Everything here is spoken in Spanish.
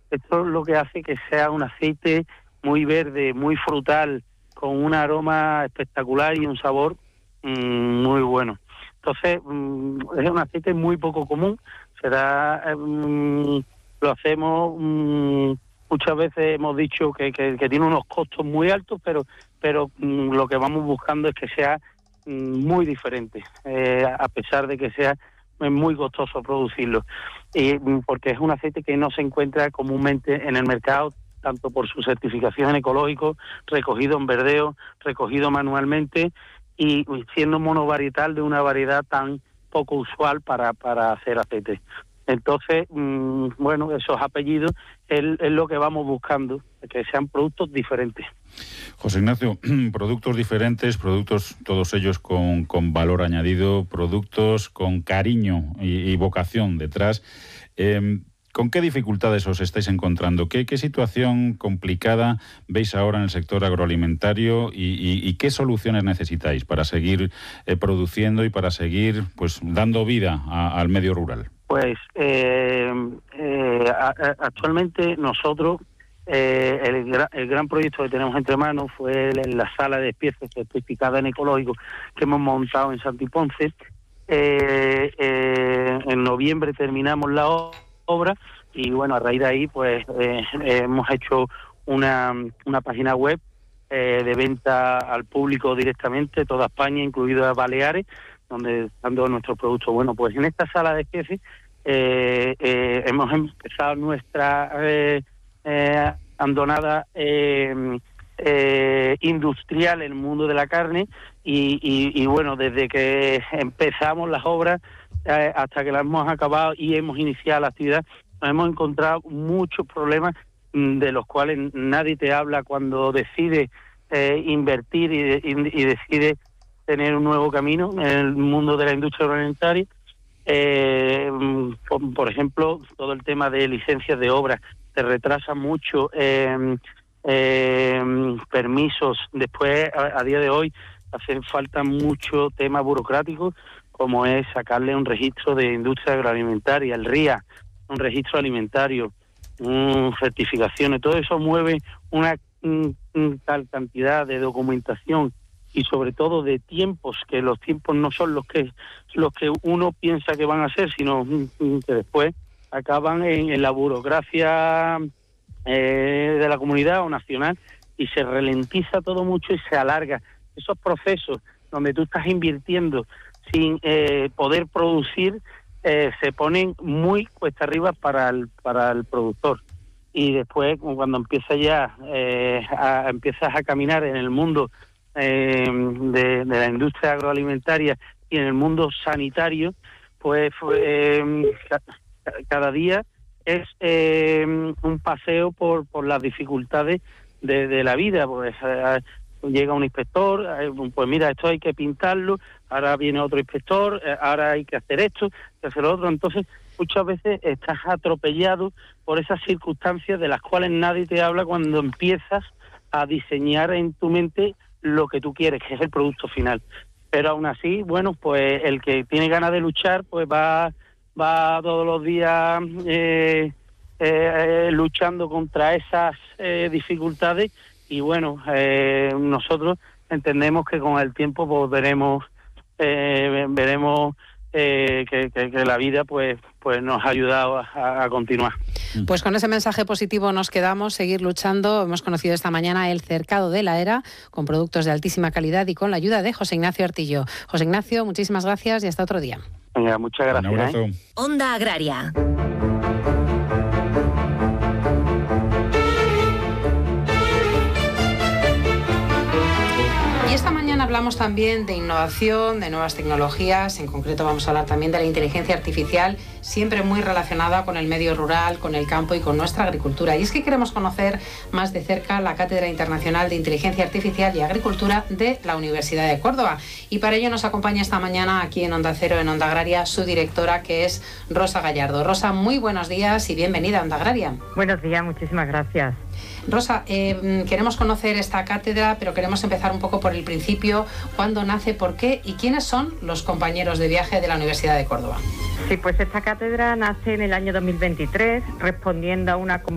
Esto es lo que hace que sea un aceite muy verde, muy frutal, con un aroma espectacular y un sabor muy bueno. Entonces, es un aceite muy poco común. Lo hacemos, muchas veces hemos dicho que tiene unos costos muy altos, pero lo que vamos buscando es que sea muy diferente, a pesar de que sea muy costoso producirlo, porque es un aceite que no se encuentra comúnmente en el mercado, tanto por su certificación ecológico, recogido en verdeo, recogido manualmente, y siendo monovarietal de una variedad tan poco usual para hacer aceite. Entonces, bueno, esos apellidos es lo que vamos buscando, que sean productos diferentes. José Ignacio, productos diferentes, productos todos ellos con valor añadido, productos con cariño y vocación detrás. ¿Con qué dificultades os estáis encontrando? ¿Qué situación complicada veis ahora en el sector agroalimentario y qué soluciones necesitáis para seguir produciendo y para seguir pues dando vida al medio rural? Pues actualmente nosotros, el gran proyecto que tenemos entre manos fue la sala de piezas certificada en ecológico que hemos montado en Santiponce. En noviembre terminamos la obra y bueno, a raíz de ahí pues hemos hecho una página web de venta al público directamente, toda España, incluido Baleares, donde están todos nuestros productos. Bueno, pues en esta sala de especies hemos empezado nuestra andonada industrial en el mundo de la carne y bueno, desde que empezamos las obras hasta que las hemos acabado y hemos iniciado la actividad, nos hemos encontrado muchos problemas de los cuales nadie te habla cuando decide invertir y decide tener un nuevo camino en el mundo de la industria agroalimentaria. Por ejemplo, todo el tema de licencias de obra se retrasa mucho, permisos. Después, a día de hoy, hace falta mucho tema burocrático, como es sacarle un registro de industria agroalimentaria, el RIA, un registro alimentario, certificaciones. Todo eso mueve una tal cantidad de documentación y sobre todo de tiempos, que los tiempos no son los que uno piensa que van a ser, sino que después acaban en la burocracia de la comunidad o nacional, y se ralentiza todo mucho y se alarga. Esos procesos donde tú estás invirtiendo sin poder producir se ponen muy cuesta arriba para el productor. Y después, cuando empiezas a caminar en el mundo de la industria agroalimentaria y en el mundo sanitario, pues cada día es un paseo por las dificultades de la vida. Pues llega un inspector, pues mira, esto hay que pintarlo, ahora viene otro inspector, ahora hay que hacer esto, hay que hacer lo otro. Entonces, muchas veces estás atropellado por esas circunstancias de las cuales nadie te habla cuando empiezas a diseñar en tu mente lo que tú quieres, que es el producto final. Pero aún así, bueno, pues el que tiene ganas de luchar, pues va todos los días luchando contra esas dificultades. Y bueno, nosotros entendemos que con el tiempo pues veremos que la vida pues nos ha ayudado a continuar. Pues con ese mensaje positivo nos quedamos, seguir luchando. Hemos conocido esta mañana el Cercado de la Era, con productos de altísima calidad y con la ayuda de José Ignacio Artillo. José Ignacio, muchísimas gracias y hasta otro día. Venga, muchas gracias. Un abrazo. Onda Agraria. Esta mañana hablamos también de innovación, de nuevas tecnologías. En concreto vamos a hablar también de la inteligencia artificial, siempre muy relacionada con el medio rural, con el campo y con nuestra agricultura. Y es que queremos conocer más de cerca la Cátedra Internacional de Inteligencia Artificial y Agricultura de la Universidad de Córdoba. Y para ello nos acompaña esta mañana aquí en Onda Cero, en Onda Agraria, su directora, que es Rosa Gallardo. Rosa, muy buenos días y bienvenida a Onda Agraria. Buenos días, muchísimas gracias. Rosa, queremos conocer esta cátedra, pero queremos empezar un poco por el principio. ¿Cuándo nace, por qué y quiénes son los compañeros de viaje de la Universidad de Córdoba? Sí, pues esta cátedra nace en el año 2023, respondiendo a una